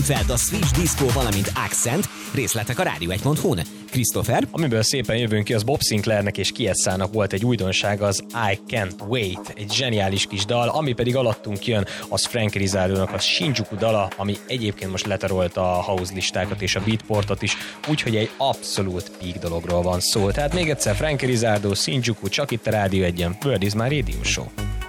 Feld a Switch Disco, valamint Accent, részletek a rádió1.hu-n. Christopher? Amiből szépen jövünk ki, az Bob Sinclairnek és Kiesszának volt egy újdonság, az I Can't Wait, egy zseniális kis dal, ami pedig alattunk jön, az Frankie Rizzardo-nak a Shinjuku dala, ami egyébként most letarolta a house listákat és a beatportot is, úgyhogy egy abszolút peak dologról van szó. Tehát még egyszer Frankie Rizzardo, Shinjuku, csak itt a Rádió 1-en, World is my Radio Show.